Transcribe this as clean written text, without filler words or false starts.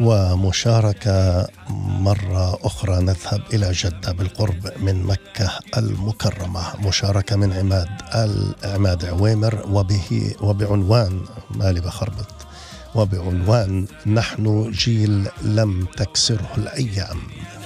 ومشاركة مرة أخرى نذهب إلى جدة بالقرب من مكة المكرمة، مشاركة من عماد عويمر وبعنوان مالي بخربط، وبعنوان نحن جيل لم تكسره الأيام.